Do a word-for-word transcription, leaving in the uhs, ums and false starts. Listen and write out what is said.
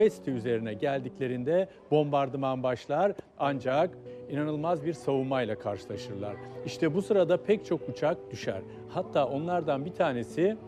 Pesti üzerine geldiklerinde bombardıman başlar ancak inanılmaz bir savunmayla karşılaşırlar. İşte bu sırada pek çok uçak düşer. Hatta onlardan bir tanesi